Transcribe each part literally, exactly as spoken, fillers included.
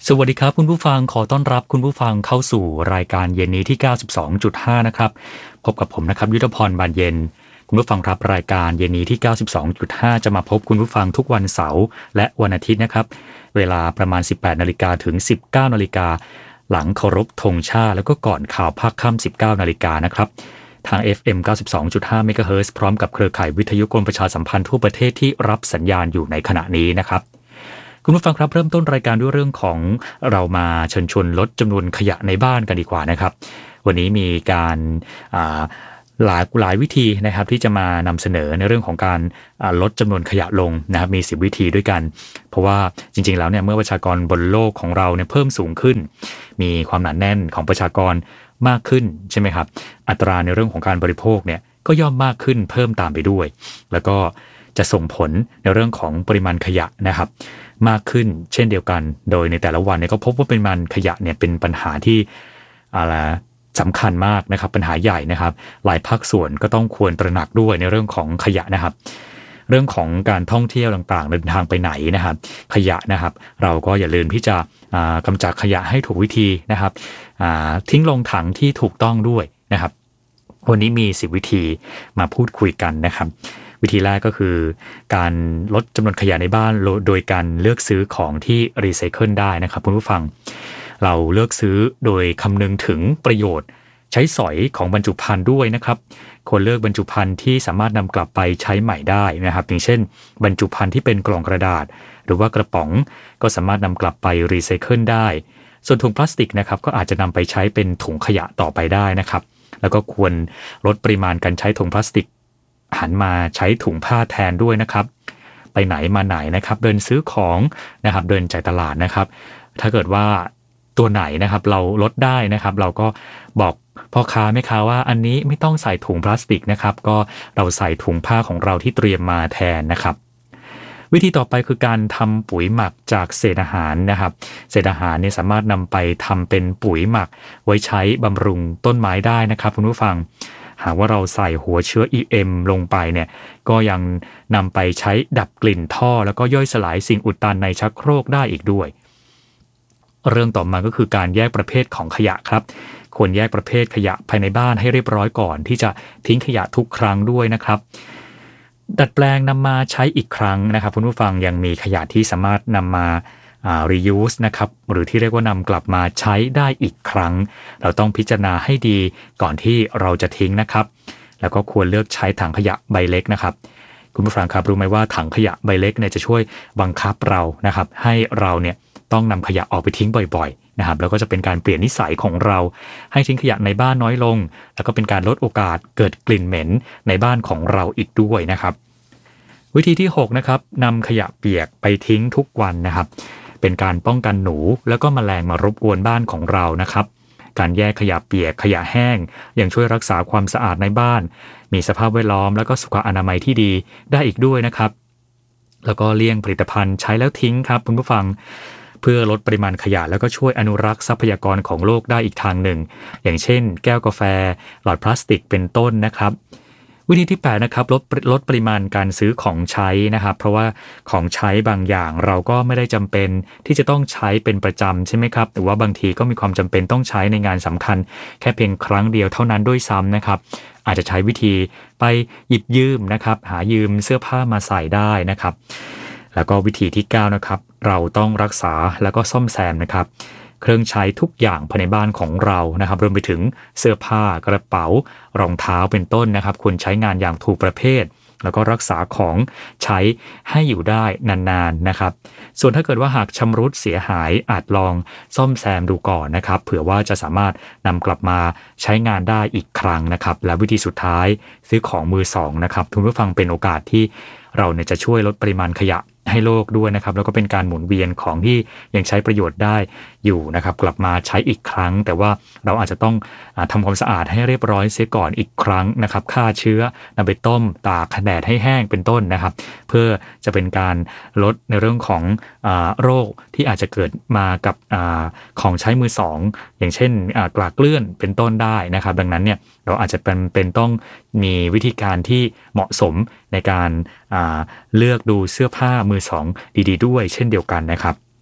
สวัสดีครับคุณผู้ฟังขอต้อนรับคุณผู้ฟังเข้าสู่รายการเย็นนี้ที่ เก้าสิบสองจุดห้า นะครับพบกับผมนะครับยุทธพรบานเย็นคุณผู้ฟังครับรายการเย็นนี้ที่ เก้าสิบสองจุดห้า จะมาพบคุณผู้ฟังทุกวันเสาร์และวันอาทิตย์นะครับเวลาประมาณ สิบแปดนาฬิกา ถึง สิบเก้านาฬิกา หลังเคารพธงชาติแล้วก็ก่อนข่าวภาคค่ำ สิบเก้านาฬิกานะครับทาง เอฟ เอ็ม เก้าสิบสองจุดห้า เมกะเฮิรตซ์พร้อมกับเครือข่ายวิทยุกรมประชาสัมพันธ์ทั่วประเทศที่รับสัญญาณอยู่ในขณะนี้นะครับคุณผู้ฟังครับเริ่มต้นรายการด้วยเรื่องของเรามาเชิญชวนลดจำนวนขยะในบ้านกันดีกว่านะครับวันนี้มีการหลายหลายวิธีนะครับที่จะมานำเสนอในเรื่องของการลดจำนวนขยะลงนะครับมีสิบวิธีด้วยกันเพราะว่าจริงๆแล้วเนี่ยเมื่อประชากรบนโลกของเราเนี่ยเพิ่มสูงขึ้นมีความหนาแน่นของประชากรมากขึ้นใช่ไหมครับอัตราในเรื่องของการบริโภคเนี่ยก็ย่อมมากขึ้นเพิ่มตามไปด้วยแล้วก็จะส่งผลในเรื่องของปริมาณขยะนะครับมากขึ้นเช่นเดียวกันโดยในแต่ละวันเนี่ยก็พบว่าปริมาณขยะเนี่ยเป็นปัญหาที่อะไรสำคัญมากนะครับปัญหาใหญ่นะครับหลายภาคส่วนก็ต้องควรตระหนักด้วยในเรื่องของขยะนะครับเรื่องของการท่องเที่ยวต่างๆเดินทางไปไหนนะครับขยะนะครับเราก็อย่าลืมที่จะกำจัดขยะให้ถูกวิธีนะครับทิ้งลงถังที่ถูกต้องด้วยนะครับวันนี้มีสิบวิธีมาพูดคุยกันนะครับวิธีแรกก็คือการลดจำนวนขยะในบ้านโดยการเลือกซื้อของที่รีไซเคิลได้นะครับคุณผู้ฟังเราเลือกซื้อโดยคำนึงถึงประโยชน์ใช้สอยของบรรจุภัณฑ์ด้วยนะครับควรเลือกบรรจุภัณฑ์ที่สามารถนำกลับไปใช้ใหม่ได้นะครับอย่างเช่นบรรจุภัณฑ์ที่เป็นกล่องกระดาษหรือว่ากระป๋องก็สามารถนำกลับไปรีไซเคิลได้ส่วนถุงพลาสติกนะครับก็อาจจะนำไปใช้เป็นถุงขยะต่อไปได้นะครับแล้วก็ควรลดปริมาณการใช้ถุงพลาสติกหันมาใช้ถุงผ้าแทนด้วยนะครับไปไหนมาไหนนะครับเดินซื้อของนะครับเดินจ่ายตลาดนะครับถ้าเกิดว่าตัวไหนนะครับเราลดได้นะครับเราก็บอกพ่อค้าแม่ค้าว่าอันนี้ไม่ต้องใส่ถุงพลาสติกนะครับก็เราใส่ถุงผ้าของเราที่เตรียมมาแทนนะครับวิธีต่อไปคือการทำปุ๋ยหมักจากเศษอาหารนะครับเศษอาหารเนี่ยสามารถนำไปทำเป็นปุ๋ยหมักไว้ใช้บำรุงต้นไม้ได้นะครับคุณผู้ฟังหากว่าเราใส่หัวเชื้อ อี เอ็ม ลงไปเนี่ยก็ยังนำไปใช้ดับกลิ่นท่อแล้วก็ย่อยสลายสิ่งอุดตันในชักโครกได้อีกด้วยเรื่องต่อมาก็คือการแยกประเภทของขยะครับควรแยกประเภทขยะภายในบ้านให้เรียบร้อยก่อนที่จะทิ้งขยะทุกครั้งด้วยนะครับดัดแปลงนำมาใช้อีกครั้งนะครับคุณผู้ฟังยังมีขยะที่สามารถนำมาreuse นะครับหรือที่เรียกว่านำกลับมาใช้ได้อีกครั้งเราต้องพิจารณาให้ดีก่อนที่เราจะทิ้งนะครับแล้วก็ควรเลือกใช้ถังขยะใบเล็กนะครับคุณผู้ฟังครับรู้ไหมว่าถังขยะใบเล็กเนี่ยจะช่วยบังคับเรานะครับให้เราเนี่ยต้องนำขยะออกไปทิ้งบ่อยๆนะครับแล้วก็จะเป็นการเปลี่ยนนิสัยของเราให้ทิ้งขยะในบ้านน้อยลงแล้วก็เป็นการลดโอกาสเกิดกลิ่นเหม็นในบ้านของเราอีกด้วยนะครับวิธีที่หกนะครับนำขยะเปียกไปทิ้งทุกวันนะครับเป็นการป้องกันหนูแล้วก็แมลงมารบกวนบ้านของเรานะครับการแยกขยะเปียกขยะแห้งยังช่วยรักษาความสะอาดในบ้านมีสภาพแวดล้อมแล้วก็สุขอนามัยที่ดีได้อีกด้วยนะครับแล้วก็เลี่ยงผลิตภัณฑ์ใช้แล้วทิ้งครับคุณผู้ฟังเพื่อลดปริมาณขยะแล้วก็ช่วยอนุรักษ์ทรัพยากรของโลกได้อีกทางหนึ่งอย่างเช่นแก้วกาแฟหลอดพลาสติกเป็นต้นนะครับวิธีที่แปดนะครับลดลดปริมาณการซื้อของใช้นะครับเพราะว่าของใช้บางอย่างเราก็ไม่ได้จำเป็นที่จะต้องใช้เป็นประจำใช่ไหมครับหรือว่าบางทีก็มีความจำเป็นต้องใช้ในงานสำคัญแค่เพียงครั้งเดียวเท่านั้นด้วยซ้ำนะครับอาจจะใช้วิธีไปหยิบยืมนะครับหายืมเสื้อผ้ามาใส่ได้นะครับแล้วก็วิธีที่เก้านะครับเราต้องรักษาแล้วก็ซ่อมแซมนะครับเครื่องใช้ทุกอย่างภายในบ้านของเรานะครับรวมไปถึงเสื้อผ้ากระเป๋ารองเท้าเป็นต้นนะครับควรใช้งานอย่างถูกประเภทแล้วก็รักษาของใช้ให้อยู่ได้นานๆนะครับส่วนถ้าเกิดว่าหากชำรุดเสียหายอาจลองซ่อมแซมดูก่อนนะครับเผื่อว่าจะสามารถนำกลับมาใช้งานได้อีกครั้งนะครับและวิธีสุดท้ายซื้อของมือสองนะครับคุณผู้ฟังเป็นโอกาสที่เราเนี่ยจะช่วยลดปริมาณขยะให้โลกด้วยนะครับแล้วก็เป็นการหมุนเวียนของที่ยังใช้ประโยชน์ได้อยู่นะครับกลับมาใช้อีกครั้งแต่ว่าเราอาจจะต้องทำความสะอาดให้เรียบร้อยเสียก่อนอีกครั้งนะครับฆ่าเชื้อนำไปต้มตากแดดให้แห้งเป็นต้นนะครับเพื่อจะเป็นการลดในเรื่องของอาโรคที่อาจจะเกิดมากับอาของใช้มือสองอย่างเช่นกลากเกลื่อนเป็นต้นได้นะครับดังนั้นเนี่ยเราอาจจะเป็นเป็นต้องมีวิธีการที่เหมาะสมในการเลือกดูเสื้อผ้ามือสองดีๆด้วยเช่นเดียวกันนะครับ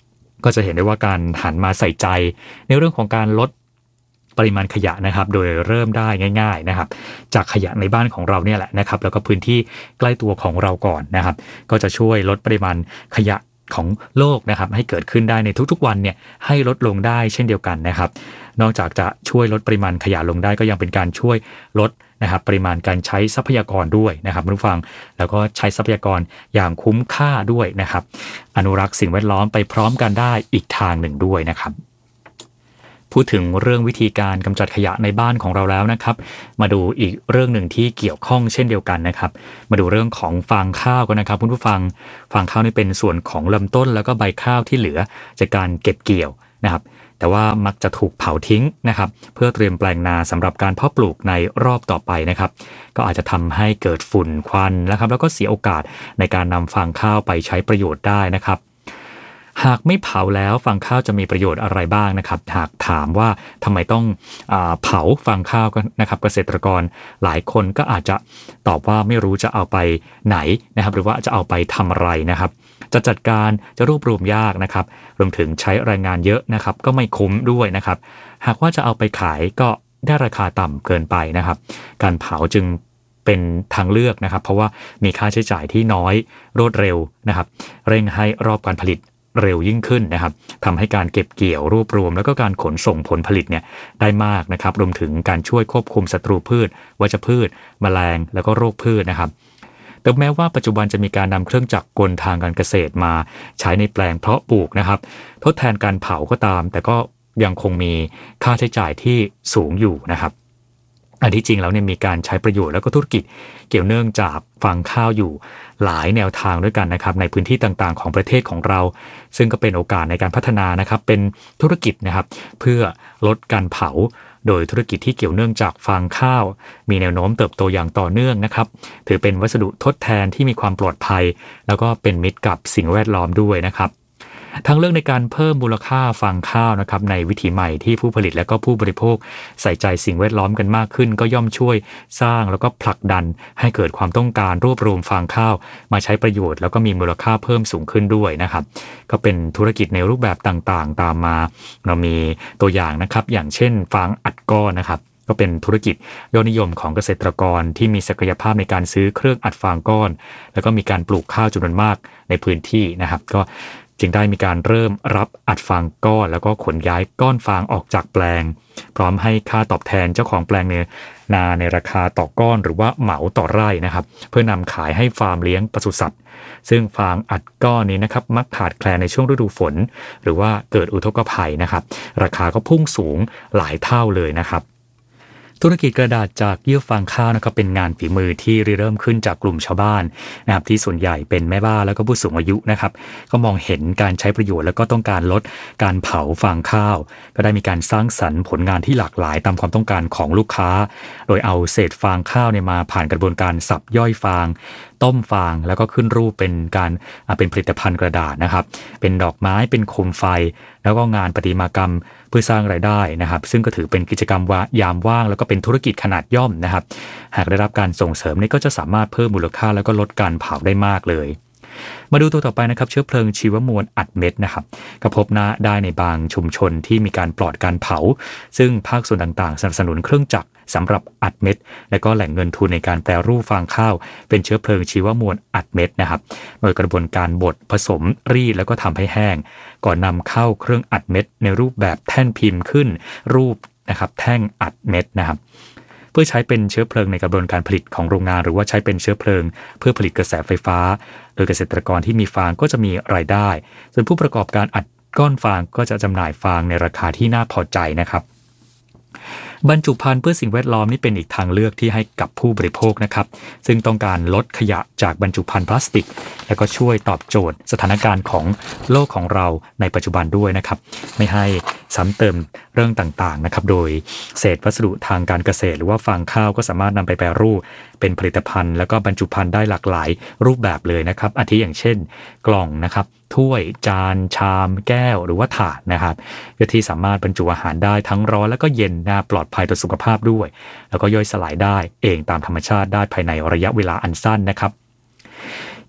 ก็จะเห็นได้ว่าการหันมาใส่ใจในเรื่องของการลดปริมาณขยะนะครับโดยเริ่มได้ง่ายๆนะครับจากขยะในบ้านของเราเนี่ยแหละนะครับแล้วก็พื้นที่ใกล้ตัวของเราก่อนนะครับก็จะช่วยลดปริมาณขยะของโลกนะครับให้เกิดขึ้นได้ในทุกๆวันเนี่ยให้ลดลงได้เช่นเดียวกันนะครับนอกจากจะช่วยลดปริมาณขยะลงได้ก็ยังเป็นการช่วยลดนะครับปริมาณการใช้ทรัพยากรด้วยนะครับผู้ฟังแล้วก็ใช้ทรัพยากรอย่างคุ้มค่าด้วยนะครับอนุรักษ์สิ่งแวดล้อมไปพร้อมกันได้อีกทางหนึ่งด้วยนะครับพูดถึงเรื่องวิธีการกำจัดขยะในบ้านของเราแล้วนะครับมาดูอีกเรื่องหนึ่งที่เกี่ยวข้องเช่นเดียวกันนะครับมาดูเรื่องของฟางข้าวกันนะครับคุณผู้ฟังฟางข้าวนี่เป็นส่วนของลำต้นแล้วก็ใบข้าวที่เหลือจากการเก็บเกี่ยวนะครับแต่ว่ามักจะถูกเผาทิ้งนะครับเพื่อเตรียมแปลงนาสำหรับการเพาะปลูกในรอบต่อไปนะครับก็อาจจะทำให้เกิดฝุ่นควันนะครับแล้วก็เสียโอกาสในการนำฟางข้าวไปใช้ประโยชน์ได้นะครับหากไม่เผาแล้วฟางข้าวจะมีประโยชน์อะไรบ้างนะครับหากถามว่าทำไมต้องอ่าเผาฟางข้าวก็นะครับเกษตรกรหลายคนก็อาจจะตอบว่าไม่รู้จะเอาไปไหนนะครับหรือว่าจะเอาไปทำอะไรนะครับจะจัดการจะรวบรวมยากนะครับรวมถึงใช้แรงงานเยอะนะครับก็ไม่คุ้มด้วยนะครับหากว่าจะเอาไปขายก็ได้ราคาต่ำเกินไปนะครับการเผาจึงเป็นทางเลือกนะครับเพราะว่ามีค่าใช้จ่ายที่น้อยรวดเร็วนะครับเร่งให้รอบการผลิตเร็วยิ่งขึ้นนะครับทำให้การเก็บเกี่ยวรวบรวมแล้วก็การขนส่งผลผลิตเนี่ยได้มากนะครับรวมถึงการช่วยควบคุมศัตรูพืชวัชพืชแมลงแล้วก็โรคพืชนะครับแต่แม้ว่าปัจจุบันจะมีการนำเครื่องจักรกลทางการเกษตรมาใช้ในแปลงเพาะปลูกนะครับทดแทนการเผาก็ตามแต่ก็ยังคงมีค่าใช้จ่ายที่สูงอยู่นะครับอันที่จริงแล้วเนี่ยมีการใช้ประโยชน์แล้วก็ธุรกิจเกี่ยวเนื่องจากฟางข้าวอยู่หลายแนวทางด้วยกันนะครับในพื้นที่ต่างๆของประเทศของเราซึ่งก็เป็นโอกาสในการพัฒนานะครับเป็นธุรกิจนะครับเพื่อลดการเผาโดยธุรกิจที่เกี่ยวเนื่องจากฟางข้าวมีแนวโน้มเติบโตอย่างต่อเนื่องนะครับถือเป็นวัสดุทดแทนที่มีความปลอดภัยแล้วก็เป็นมิตรกับสิ่งแวดล้อมด้วยนะครับทางเลือกในการเพิ่มมูลค่าฟางข้าวนะครับในวิถีใหม่ที่ผู้ผลิตและก็ผู้บริโภคใส่ใจสิ่งแวดล้อมกันมากขึ้นก็ย่อมช่วยสร้างแล้วก็ผลักดันให้เกิดความต้องการรวบรวมฟางข้าวมาใช้ประโยชน์แล้วก็มีมูลค่าเพิ่มสูงขึ้นด้วยนะครับก็เป็นธุรกิจในรูปแบบต่างๆตามมาเรามีตัวอย่างนะครับอย่างเช่นฟางอัดก้อนนะครับก็เป็นธุรกิจยอดนิยมของเกษตรกรที่มีศักยภาพในการซื้อเครื่องอัดฟางก้อนแล้วก็มีการปลูกข้าวจำนวนมากในพื้นที่นะครับก็จึงได้มีการเริ่มรับอัดฟางก้อนแล้วก็ขนย้ายก้อนฟางออกจากแปลงพร้อมให้ค่าตอบแทนเจ้าของแปลงนาในราคาต่อก้อนหรือว่าเหมาต่อไร่นะครับเพื่อนำขายให้ฟาร์มเลี้ยงปศุสัตว์ซึ่งฟางอัดก้อนนี้นะครับมักขาดแคลนในช่วงฤดูฝนหรือว่าเกิดอุทกภัยนะครับราคาก็พุ่งสูงหลายเท่าเลยนะครับธุรกิจกระดาษจากเยื่อฟางข้าวนะครับเป็นงานฝีมือที่ริเริ่มขึ้นจากกลุ่มชาวบ้านนะครับที่ส่วนใหญ่เป็นแม่บ้านแล้วก็ผู้สูงอายุนะครับก็มองเห็นการใช้ประโยชน์แล้วก็ต้องการลดการเผาฟางข้าวก็ได้มีการสร้างสรรค์ผลงานที่หลากหลายตามความต้องการของลูกค้าโดยเอาเศษฟางข้าวเนี่ยมาผ่านกระบวนการสับย่อยฟางต้มฟางแล้วก็ขึ้นรูปเป็นการเป็นผลิตภัณฑ์กระดาษนะครับเป็นดอกไม้เป็นโคมไฟแล้วก็งานประติมากรรมเพื่อสร้างรายได้นะครับซึ่งก็ถือเป็นกิจกรรมยามว่างแล้วก็เป็นธุรกิจขนาดย่อมนะครับหากได้รับการส่งเสริมนี่ก็จะสามารถเพิ่มมูลค่าแล้วก็ลดการเผาได้มากเลยมาดูตัวต่อไปนะครับเชื้อเพลิงชีวมวลอัดเม็ดนะครับก็พบหน้าได้ในบางชุมชนที่มีการปลอดการเผาซึ่งภาคส่วนต่างๆสนับสนุนเครื่องจักรสำหรับอัดเม็ดและก็แหล่งเงินทุนในการแปรรูปฟางข้าวเป็นเชื้อเพลิงชีวมวลอัดเม็ดนะครับโดยกระบวนการบดผสมรีดแล้วก็ทำให้แห้งก่อนนำเข้าเครื่องอัดเม็ดในรูปแบบแท่นพิมพ์ขึ้นรูปนะครับแท่งอัดเม็ดนะครับเพื่อใช้เป็นเชื้อเพลิงในกระบวนการผลิตของโรงงานหรือว่าใช้เป็นเชื้อเพลิงเพื่อผลิตกระแสไฟฟ้าโดยเกษตรกรที่มีฟางก็จะมีรายได้ส่วนผู้ประกอบการอัดก้อนฟางก็จะจำหน่ายฟางในราคาที่น่าพอใจนะครับบรรจุภัณฑ์เพื่อสิ่งแวดล้อมนี่เป็นอีกทางเลือกที่ให้กับผู้บริโภคนะครับซึ่งต้องการลดขยะจากบรรจุภัณฑ์พลาสติกและก็ช่วยตอบโจทย์สถานการณ์ของโลกของเราในปัจจุบันด้วยนะครับไม่ให้ซ้ำเติมเรื่องต่างๆนะครับโดยเศษวัสดุทางการเกษตรหรือว่าฟางข้าวก็สามารถนำไปแปรรูปเป็นผลิตภัณฑ์แล้วก็บรรจุภัณฑ์ได้หลากหลายรูปแบบเลยนะครับอาทิอย่างเช่นกล่องนะครับถ้วยจานชามแก้วหรือว่าถาดนะครับเพื่อที่สามารถบรรจุอาหารได้ทั้งร้อนแล้วก็เย็นน่าปลอดภัยต่อสุขภาพด้วยแล้วก็ย่อยสลายได้เองตามธรรมชาติได้ภายในระยะเวลาอันสั้นนะครับ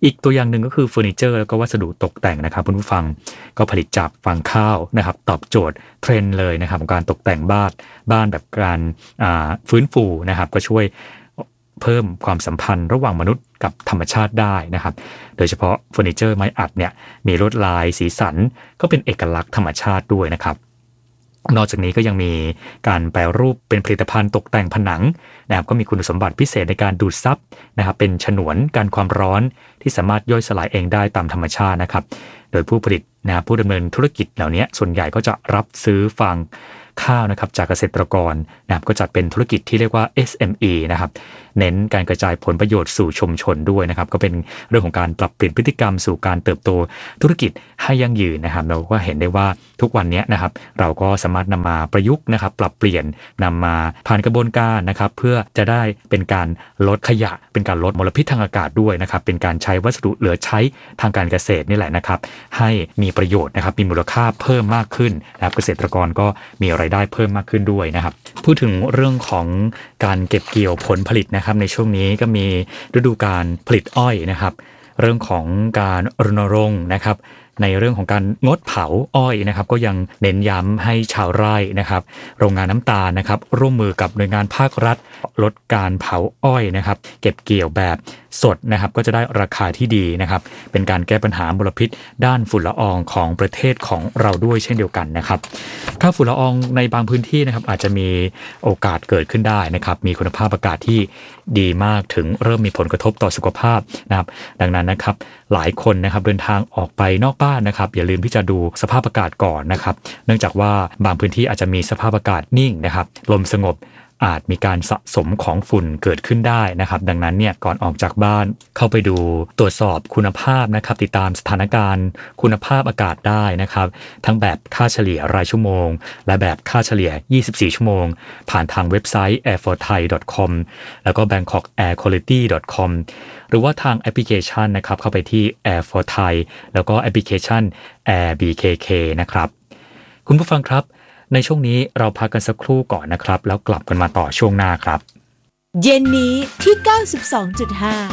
อีกตัวอย่างหนึ่งก็คือเฟอร์นิเจอร์แล้วก็วัสดุตกแต่งนะครับคุณผู้ฟังก็ผลิตจากฟางข้าวนะครับตอบโจทย์เทรนด์เลยนะครับของการตกแต่งบ้านบ้านแบบการฟื้นฟูนะครับก็ช่วยเพิ่มความสัมพันธ์ระหว่างมนุษย์กับธรรมชาติได้นะครับโดยเฉพาะเฟอร์นิเจอร์ไม้อัดเนี่ยมีลวดลายสีสันก็เป็นเอกลักษณ์ธรรมชาติด้วยนะครับนอกจากนี้ก็ยังมีการแปรรูปเป็นผลิตภัณฑ์ตกแต่งผนังนะครับก็มีคุณสมบัติพิเศษในการดูดซับนะครับเป็นฉนวนกันความร้อนที่สามารถย่อยสลายเองได้ตามธรรมชาตินะครับโดยผู้ผลิตนะผู้ดำเนินธุรกิจเหล่านี้ส่วนใหญ่ก็จะรับซื้อฟางข้าวนะครับจากเกษตรกรนะครับก็จัดเป็นธุรกิจที่เรียกว่า เอส เอ็ม อี นะครับเน้นการกระจายผลประโยชน์สู่ชุมชนด้วยนะครับก็เป็นเรื่องของการปรับเปลี่ยนพฤติกรรมสู่การเติบโตธุรกิจให้ยั่งยืนนะครับเราก็เห็นได้ว่าทุกวันนี้นะครับเราก็สามารถนำมาประยุกต์นะครับปรับเปลี่ยนนำมาผ่านกระบวนการนะครับเพื่อจะได้เป็นการลดขยะเป็นการลดมลพิษทางอากาศด้วยนะครับเป็นการใช้วัสดุเหลือใช้ทางการเกษตรนี่แหละนะครับให้มีประโยชน์นะครับมีมูลค่าเพิ่มมากขึ้นนะครับเกษตรกรก็มีรายได้เพิ่มมากขึ้นด้วยนะครับพูดถึงเรื่องของการเก็บเกี่ยวผลผลิตนะครับในช่วงนี้ก็มีฤดูกาลผลิตอ้อยนะครับเรื่องของการรณรงค์นะครับในเรื่องของการงดเผาอ้อยนะครับก็ยังเน้นย้ำให้ชาวไร่นะครับโรงงานน้ำตาลนะครับร่วมมือกับหน่วยงานภาครัฐลดการเผาอ้อยนะครับเก็บเกี่ยวแบบสดนะครับก็จะได้ราคาที่ดีนะครับเป็นการแก้ปัญหามลพิษด้านฝุ่นละอองของประเทศของเราด้วยเช่นเดียวกันนะครับค่าฝุ่นละอองในบางพื้นที่นะครับอาจจะมีโอกาสเกิดขึ้นได้นะครับมีคุณภาพอากาศที่ดีมากถึงเริ่มมีผลกระทบต่อสุขภาพนะครับดังนั้นนะครับหลายคนนะครับเดินทางออกไปนอกบ้านนะครับอย่าลืมที่จะดูสภาพอากาศก่อนนะครับเนื่องจากว่าบางพื้นที่อาจจะมีสภาพอากาศนิ่งนะครับลมสงบอาจมีการสะสมของฝุ่นเกิดขึ้นได้นะครับดังนั้นเนี่ยก่อนออกจากบ้านเข้าไปดูตรวจสอบคุณภาพนะครับติดตามสถานการณ์คุณภาพอากาศได้นะครับทั้งแบบค่าเฉลี่ยรายชั่วโมงและแบบค่าเฉลี่ยยี่สิบสี่ชั่วโมงผ่านทางเว็บไซต์ แอร์ ฟอร์ ไทย ดอท คอม แล้วก็ แบงค็อก แอร์ ควอลิตี้ ดอท คอม หรือว่าทางแอปพลิเคชันนะครับเข้าไปที่ แอร์ ฟอร์ ไทย แล้วก็แอปพลิเคชัน Air บี เค เค นะครับคุณผู้ฟังครับในช่วงนี้เราพักกันสักครู่ก่อนนะครับแล้วกลับกันมาต่อช่วงหน้าครับเย็นนี้ที่ เก้าสิบสองจุดห้า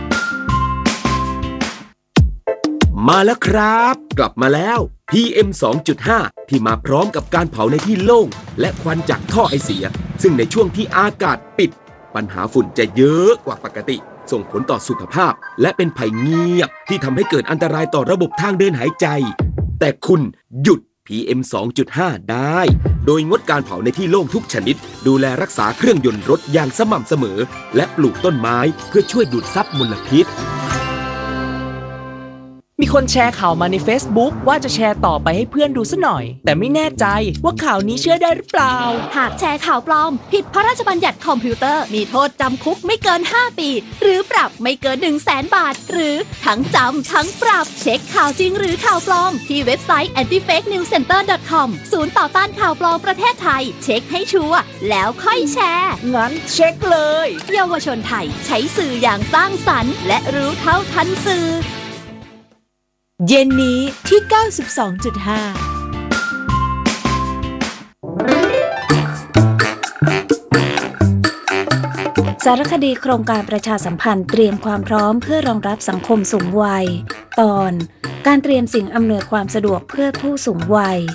มาแล้วครับกลับมาแล้ว พี เอ็ม สองจุดห้า ที่มาพร้อมกับการเผาในที่โล่งและควันจากท่อไอเสียซึ่งในช่วงที่อากาศปิดปัญหาฝุ่นจะเยอะกว่าปกติส่งผลต่อสุขภาพและเป็นภัยเงียบที่ทำให้เกิดอันตรายต่อระบบทางเดินหายใจแต่คุณหยุด พี เอ็ม สองจุดห้า ได้โดยงดการเผาในที่โล่งทุกชนิดดูแลรักษาเครื่องยนต์รถอย่างสม่ำเสมอและปลูกต้นไม้เพื่อช่วยดูดซับมลพิษมีคนแชร์ข่าวมาใน Facebook ว่าจะแชร์ต่อไปให้เพื่อนดูซะหน่อยแต่ไม่แน่ใจว่าข่าวนี้เชื่อได้หรือเปล่าหากแชร์ข่าวปลอมผิดพระราชบัญญัติคอมพิวเตอร์มีโทษจำคุกไม่เกินห้าปีหรือปรับไม่เกิน หนึ่งแสน บาทหรือทั้งจำทั้งปรับเช็คข่าวจริงหรือข่าวปลอมที่เว็บไซต์ แอนตี้เฟคนิวส์เซ็นเตอร์ ดอท คอม ศูนย์ต่อต้านข่าวปลอมประเทศไทยเช็คให้ชัวร์แล้วค่อยแชร์งั้นเช็คเลยเยาวชนไทยใช้สื่ออย่างสร้างสรรค์และรู้เท่าทันสื่อเย็นนี้ที่ เก้าสิบสองจุดห้าสารคดีโครงการประชาสัมพันธ์เตรียมความพร้อมเพื่อรองรับสังคมสูงวัยตอนการเตรียมสิ่งอำนวยความสะดวกเพื่อผู้สูงวัย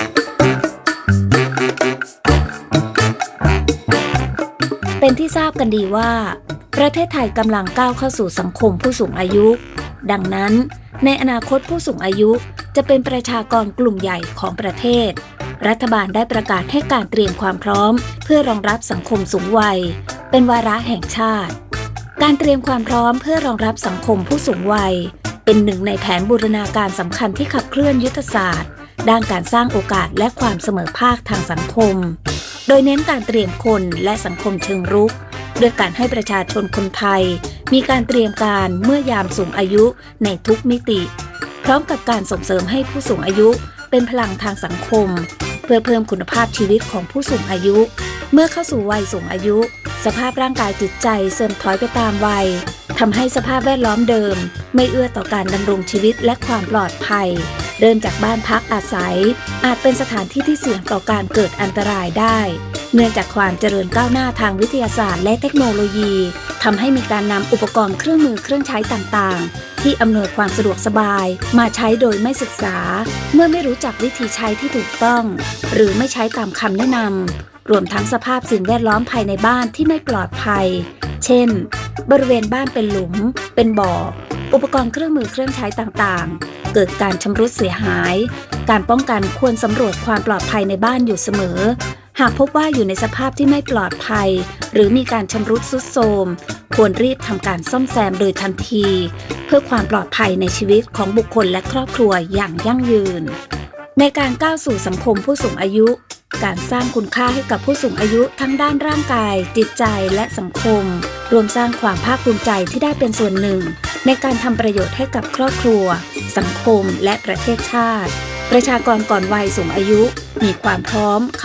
เป็นที่ทราบกันดีว่าประเทศไทยกำลังก้าวเข้าสู่สังคมผู้สูงอายุดังนั้นในอนาคตผู้สูงอายุจะเป็นประชากรกลุ่มใหญ่ของประเทศรัฐบาลได้ประกาศให้การเตรียมความพร้อมเพื่อรองรับสังคมสูงวัยเป็นวาระแห่งชาติการเตรียมความพร้อมเพื่อรองรับสังคมผู้สูงวัยเป็นหนึ่งในแผนบูรณาการสำคัญที่ขับเคลื่อนยุทธศาสตร์ด้านการสร้างโอกาสและความเสมอภาคทางสังคมโดยเน้นการเตรียมคนและสังคมเชิงรุกด้วยการให้ประชาชนคนไทยมีการเตรียมการเมื่อยามสูงอายุในทุกมิติพร้อมกับการส่งเสริมให้ผู้สูงอายุเป็นพลังทางสังคมเพื่อเพิ่มคุณภาพชีวิตของผู้สูงอายุเมื่อเข้าสู่วัยสูงอายุสภาพร่างกายจิตใจเสื่อมถอยไปตามวัยทำให้สภาพแวดล้อมเดิมไม่เอื้อต่อการดำรงชีวิตและความปลอดภัยเริ่มจากบ้านพักอาศัยอาจเป็นสถานที่ที่เสี่ยงต่อการเกิดอันตรายได้เนื่องจากความเจริญก้าวหน้าทางวิทยาศาสตร์และเทคโนโลยีทำให้มีการนำอุปกรณ์เครื่องมือเครื่องใช้ต่างๆที่อำนวยความสะดวกสบายมาใช้โดยไม่ศึกษาเมื่อไม่รู้จักวิธีใช้ที่ถูกต้องหรือไม่ใช้ตามคำแนะนำรวมทั้งสภาพสิ่งแวดล้อมภายในบ้านที่ไม่ปลอดภัยเช่นบริเวณบ้านเป็นหลุมเป็นบ่ออุปกรณ์เครื่องมือเครื่องใช้ต่างๆเกิดการชำรุดเสียหายการป้องกันควรสำรวจความปลอดภัยในบ้านอยู่เสมอหากพบว่าอยู่ในสภาพที่ไม่ปลอดภัยหรือมีการชำรุดทรุดโทรมควรรีบทำการซ่อมแซมโดยทันทีเพื่อความปลอดภัยในชีวิตของบุคคลและครอบครัวอย่างยั่งยืนในการก้าวสู่สังคมผู้สูงอายุการสร้างคุณค่าให้กับผู้สูงอายุทั้งด้านร่างกายจิตใจและสังคมรวมสร้างความภาคภูมิใจที่ได้เป็นส่วนหนึ่งในการทำประโยชน์ให้กับครอบครัวสังคมและประเทศชาติประชากรก่อนวัยสูงอายุมีความพร้อม